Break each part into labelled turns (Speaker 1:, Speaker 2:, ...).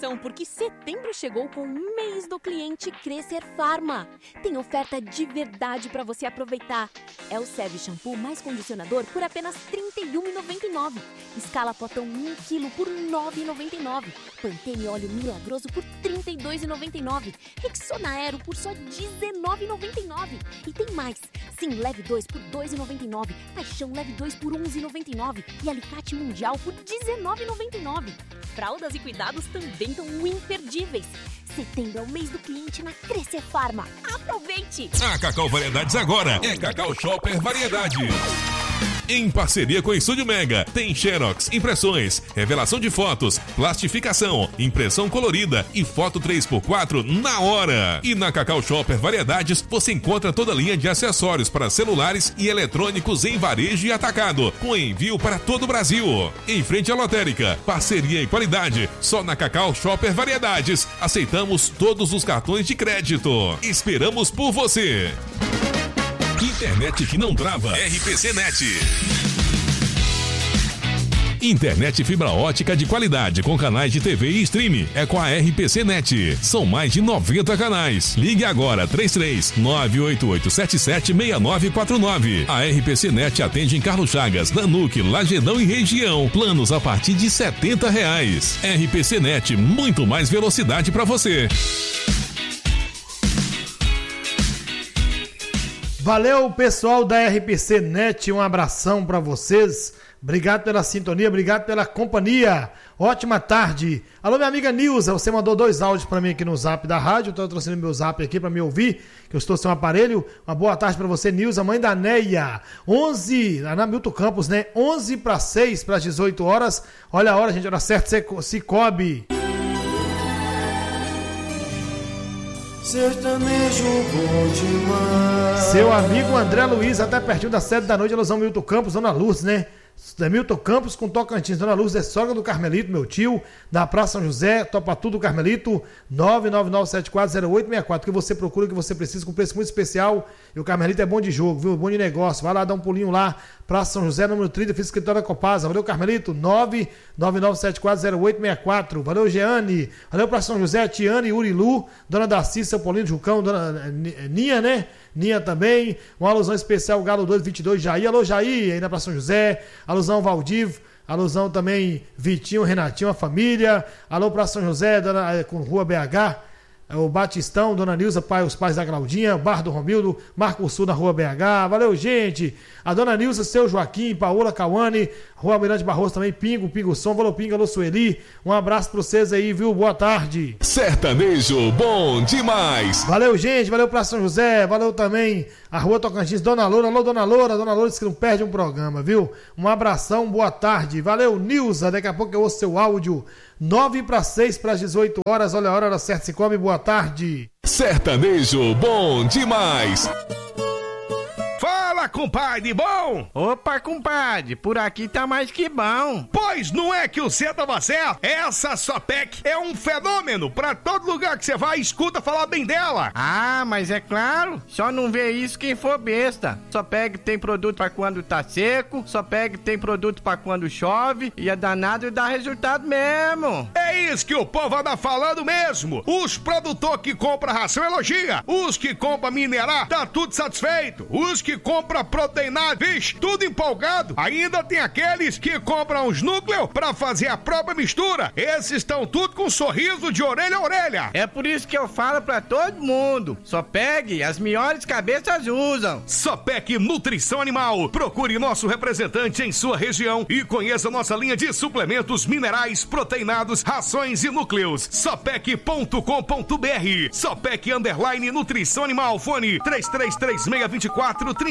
Speaker 1: atenção, porque setembro chegou com o mês do cliente Crescer Pharma. Tem oferta de verdade para você aproveitar. É o Seve Shampoo mais condicionador por apenas R$ 31,99. Escala Potão 1 kg por R$ 9,99. Pantene Óleo Milagroso por R$ 32,99. Rexona Aero por só R$ 19,99. E tem mais. Sim, leve 2 por R$ 2,99. Paixão leve 2 por R$ 11,99. E Alicate Mundial por R$ 19,99. Fraldas e cuidados também estão imperdíveis. Setembro é o mês do cliente na Crescer Pharma. Aproveite!
Speaker 2: A Cacau Variedades agora é Cacau Shopper Variedades. Em parceria com o Estúdio Mega, tem Xerox, impressões, revelação de fotos, plastificação, impressão colorida e foto 3x4 na hora. E na Cacau Shopper Variedades, você encontra toda a linha de acessórios para celulares e eletrônicos em varejo e atacado, com envio para todo o Brasil. Em frente à lotérica, parceria e qualidade, só na Cacau Shopper Variedades. Aceitamos todos os cartões de crédito. Esperamos por você. Internet que não trava. RPC Net. Internet fibra ótica de qualidade com canais de TV e streaming. É com a RPC Net. São mais de 90 canais. Ligue agora 33-988776949. A RPC Net atende em Carlos Chagas, Nanuque, Lagedão e região. Planos a partir de R$ 70. RPC Net, muito mais velocidade para você.
Speaker 3: Valeu, pessoal da RPC Net, um abração para vocês. Obrigado pela sintonia, obrigado pela companhia. Ótima tarde. Alô, minha amiga Nilza, você mandou 2 áudios para mim aqui no zap da rádio. Estou trouxendo meu zap aqui para me ouvir, que eu estou sem um aparelho. Uma boa tarde para você, Nilza, mãe da Neia. 11, na Milton Campos, né? 11 para 6, para as 18 horas. Olha a hora, gente, hora certa, Cicobi.
Speaker 4: Sertanejo bom demais.
Speaker 3: Seu amigo André Luiz, até pertinho das 7 da noite, alusão Milton Campos, Dona Lourdes, né? Milton Campos com Tocantins. Dona Lourdes é sogra do Carmelito, meu tio, da Praça São José, topa tudo do Carmelito, 999740864. O que você procura, o que você precisa, com preço muito especial. E o Carmelito é bom de jogo, viu? Bom de negócio. Vai lá dar um pulinho lá, Praça São José, número 30, fiz escritório da Copasa. Valeu, Carmelito, 999740864. Valeu, Jeane. Valeu, Praça São José, Tiane, Urilu, Dona Darcy, seu Paulinho, Jucão, Dona Ninha, né? Ninha também. Uma alusão especial, Galo 222, Jair. Alô, Jair, aí na Praça São José. Alusão Valdivo. Alusão também Vitinho, Renatinho, a família. Alô, Praça São José, com Rua BH. O Batistão, Dona Nilza, os pais da Claudinha, Bar do Romildo, Marco Sul na Rua BH. Valeu, gente. A Dona Nilza, seu Joaquim, Paola Cauane, Rua Almirante Barroso também, Pingo Som. Valeu, Pingo, alô, Sueli. Um abraço pra vocês aí, viu? Boa tarde.
Speaker 2: Sertanejo bom demais.
Speaker 3: Valeu, gente. Valeu, Praça São José. Valeu também a Rua Tocantins, Dona Loura. Alô, Dona Loura. Dona Loura disse que não perde um programa, viu? Um abração, boa tarde. Valeu, Nilza. Daqui a pouco eu ouço seu áudio. 9 para 6 para as 18 horas. Olha a hora certa, se come. Boa tarde.
Speaker 2: Sertanejo bom demais.
Speaker 5: Fala, compadre, bom?
Speaker 6: Opa, compadre, por aqui tá mais que bom.
Speaker 5: Pois não é que o cê tava certo? Essa Sopec é um fenômeno. Pra todo lugar que você vai, escuta falar bem dela.
Speaker 6: Ah, mas é claro, só não vê isso quem for besta. Sopec tem produto pra quando tá seco, Sopec tem produto pra quando chove, e é danado e dá resultado mesmo.
Speaker 5: É isso que o povo anda falando mesmo. Os produtores que compram ração elogia, os que compram minerar, tá tudo satisfeito. Os que compra proteinado, vixe, tudo empolgado. Ainda tem aqueles que compram os núcleos pra fazer a própria mistura. Esses estão tudo com um sorriso de orelha a orelha.
Speaker 6: É por isso que eu falo pra todo mundo, Sopec, as melhores cabeças usam.
Speaker 5: Sopec Nutrição Animal. Procure nosso representante em sua região e conheça nossa linha de suplementos minerais, proteinados, rações e núcleos. Sopec.com.br. Sopec _ Nutrição Animal. Fone 3336243124.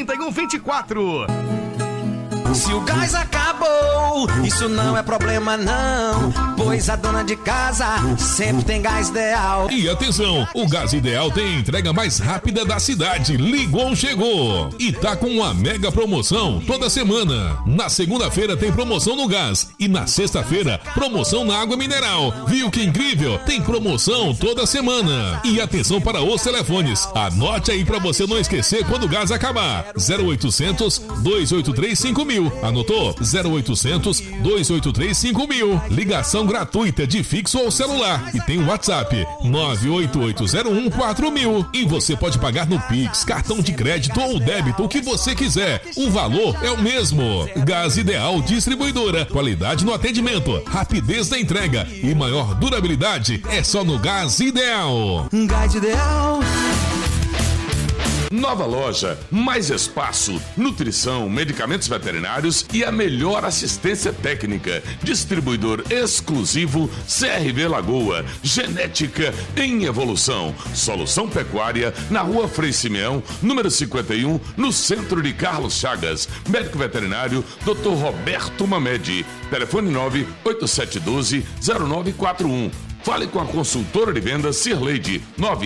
Speaker 4: Se o gás acabou, isso não é problema não, pois a dona de casa sempre tem gás ideal.
Speaker 2: E atenção, o Gás Ideal tem a entrega mais rápida da cidade. Ligou, chegou. E tá com uma mega promoção toda semana. Na segunda-feira tem promoção no gás e na sexta-feira promoção na água mineral. Viu que incrível? Tem promoção toda semana. E atenção para os telefones. Anote aí para você não esquecer quando o gás acabar. 0800 283 5000. Anotou? 0800-283-5000. Ligação gratuita de fixo ou celular. E tem o WhatsApp 988014000. E você pode pagar no Pix, cartão de crédito ou débito, o que você quiser. O valor é o mesmo. Gás Ideal Distribuidora. Qualidade no atendimento, rapidez da entrega e maior durabilidade é só no Gás Ideal.
Speaker 4: Gás Ideal.
Speaker 7: Nova loja, mais espaço, nutrição, medicamentos veterinários e a melhor assistência técnica. Distribuidor exclusivo CRV Lagoa, genética em evolução. Solução Pecuária na Rua Frei Simeão, número 51, no centro de Carlos Chagas. Médico veterinário Dr. Roberto Mamede. Telefone 98712-0941. Fale com a consultora de vendas Cirleide,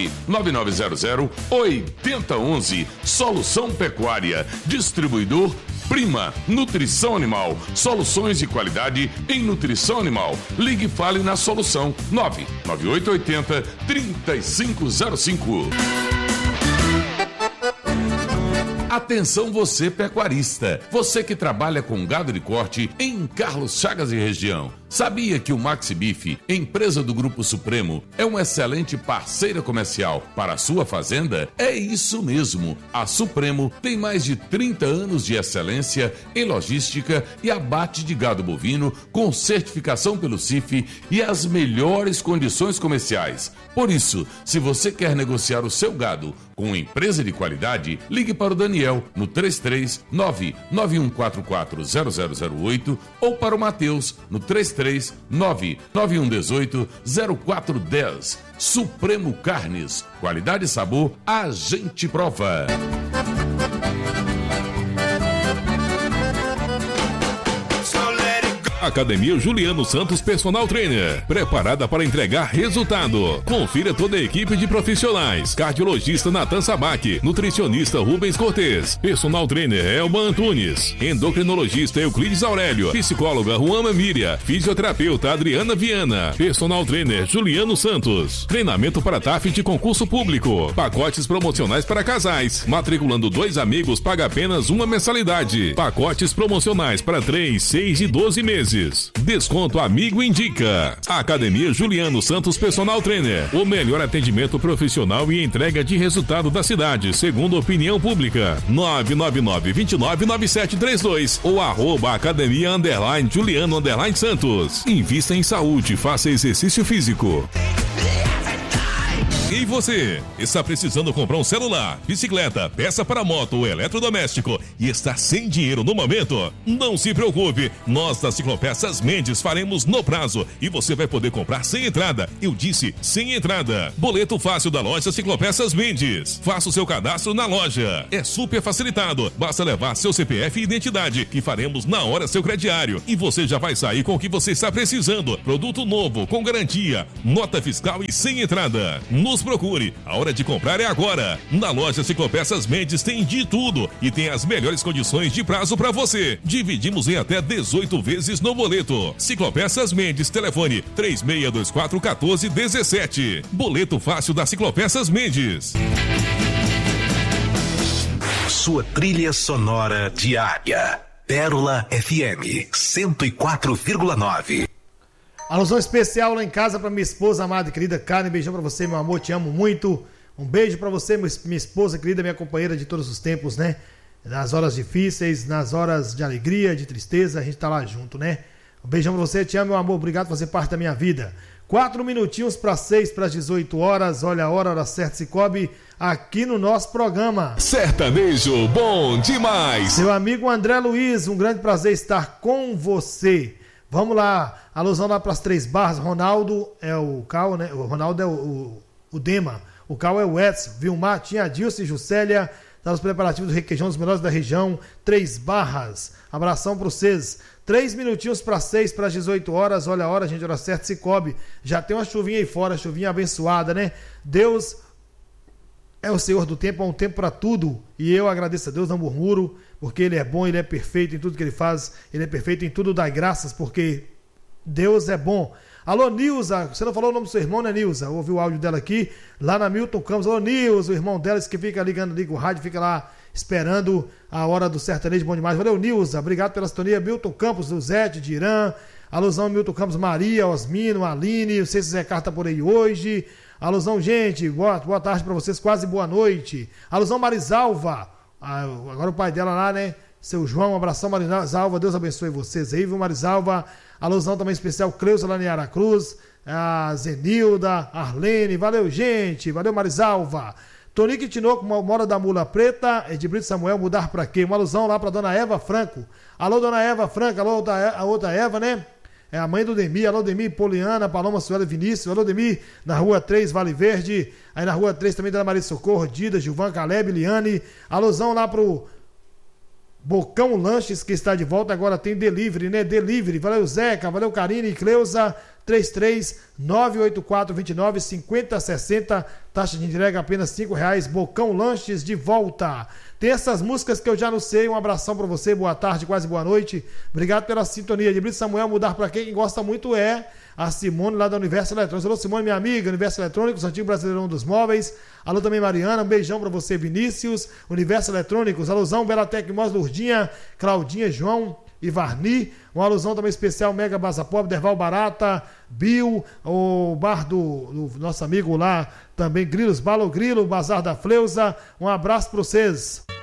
Speaker 7: 99900-8011. Solução Pecuária. Distribuidor Prima Nutrição Animal. Soluções de qualidade em nutrição animal. Ligue e fale na Solução, 99880-3505. Atenção você pecuarista, você que trabalha com gado de corte em Carlos Chagas e região. Sabia que o Maxi Beef, empresa do Grupo Supremo, é uma excelente parceira comercial para a sua fazenda? É isso mesmo. A Supremo tem mais de 30 anos de excelência em logística e abate de gado bovino com certificação pelo CIF e as melhores condições comerciais. Por isso, se você quer negociar o seu gado com uma empresa de qualidade, ligue para o Daniel no 339-9144-0008 ou para o Matheus no 339-9118-0410. Supremo Carnes, qualidade e sabor, a gente prova.
Speaker 2: Academia Juliano Santos Personal Trainer, preparada para entregar resultado. Confira toda a equipe de profissionais: cardiologista Natan Sabac, nutricionista Rubens Cortez, personal trainer Elba Antunes, endocrinologista Euclides Aurélio, psicóloga Juana Miriam, fisioterapeuta Adriana Viana, personal trainer Juliano Santos. Treinamento para TAF de concurso público, pacotes promocionais para casais. Matriculando 2 amigos, paga apenas uma mensalidade. Pacotes promocionais para 3, 6 e 12 meses. Desconto Amigo Indica. Academia Juliano Santos Personal Trainer. O melhor atendimento profissional e entrega de resultado da cidade, segundo opinião pública. 999-299732 ou @academia_Juliano_Santos. Invista em saúde, faça exercício físico. E você, está precisando comprar um celular, bicicleta, peça para moto ou eletrodoméstico e está sem dinheiro no momento? Não se preocupe, nós da Ciclopeças Mendes faremos no prazo e você vai poder comprar sem entrada. Eu disse sem entrada. Boleto fácil da loja Ciclopeças Mendes. Faça o seu cadastro na loja. É super facilitado. Basta levar seu CPF e identidade, que faremos na hora seu crediário. E você já vai sair com o que você está precisando. Produto novo, com garantia, nota fiscal e sem entrada. Nos procure, a hora de comprar é agora. Na loja Ciclopeças Mendes tem de tudo e tem as melhores condições de prazo para você. Dividimos em até 18 vezes no boleto. Ciclopeças Mendes, telefone 3624-1417. Boleto fácil da Ciclopeças Mendes.
Speaker 8: Sua trilha sonora diária. Pérola FM 104,9.
Speaker 3: Alusão especial lá em casa pra minha esposa amada e querida Karen. Beijão pra você, meu amor, te amo muito. Um beijo pra você, minha esposa querida, minha companheira de todos os tempos, né? Nas horas difíceis, nas horas de alegria, de tristeza, a gente tá lá junto, né? Um beijão pra você, te amo, meu amor, obrigado por fazer parte da minha vida. 4 minutinhos para 6 para as 18 horas, olha a hora certa, Cicobi, aqui no nosso programa.
Speaker 2: Sertanejo bom demais.
Speaker 3: Seu amigo André Luiz, um grande prazer estar com você. Vamos lá, alusão lá para as 3 barras. Ronaldo é o Cal, né? O Ronaldo é o Dema. O Cal é o Edson. Vilmar, Tinha Dilce e Juscelia. Tá nos preparativos do requeijão dos melhores da região. 3 barras. Abração para vocês. 3 minutinhos para 6 para as 18 horas. Olha a hora, gente, hora certa, Cicobi. Já tem uma chuvinha aí fora, chuvinha abençoada, né? Deus é o Senhor do tempo, há um tempo para tudo. E eu agradeço a Deus, não murmuro, porque Ele é bom, Ele é perfeito em tudo que Ele faz. Ele é perfeito em tudo, dá graças, porque Deus é bom. Alô, Nilza, você não falou o nome do seu irmão, né, Nilza? Ouvi o áudio dela aqui, lá na Milton Campos. Alô, Nilza, o irmão dela, que fica ligando, liga o rádio, fica lá esperando a hora do sertanejo bom demais. Valeu, Nilza, obrigado pela sintonia. Milton Campos, do Zete, de Irã. Alusão, Milton Campos, Maria, Osmino, Aline, não sei se Zé Carlos tá por aí hoje. Alusão, gente, boa tarde pra vocês, quase boa noite. Alusão, Marisalva, agora o pai dela lá, né? Seu João, um abração, Marisalva, Deus abençoe vocês aí, viu, Marisalva? Alusão também especial, Cleusa, lá em Aracruz, a Zenilda, Arlene, valeu, gente, valeu, Marisalva. Tonique Tinoco, mora da Mula Preta, de Brito Samuel, mudar pra quê? Uma alusão lá pra dona Eva Franco. Alô, dona Eva Franco, alô, a outra Eva, né? É a mãe do Demir, alô Demir, Poliana, Paloma, Suela e Vinícius, alô Demir, na Rua 3, Vale Verde, aí na Rua 3 também Dona Maria Socorro, Dida, Gilvan, Caleb, Liane, alusão lá pro Bocão Lanches, que está de volta, agora tem delivery, né? Delivery, valeu Zeca, valeu Karine, Cleusa, 33-984-29-5060, taxa de entrega apenas R$5, Bocão Lanches de volta. Tem essas músicas que eu já anunciei, um abração pra você, boa tarde, quase boa noite, obrigado pela sintonia. De Brito Samuel, mudar pra quem gosta muito é a Simone lá da Universo Eletrônicos. Alô Simone, minha amiga, Universo Eletrônicos, antigo brasileirão dos móveis. Alô também Mariana, um beijão pra você, Vinícius, Universo Eletrônicos. Alôzão, Belatec, Mós, Lourdinha, Claudinha, João e Varni. Uma alusão também especial, Mega Baza Pobre, Derval Barata, Bill, o bar do nosso amigo lá, também Grilos, Balo Grilo, Bazar da Fleusa. Um abraço pra vocês.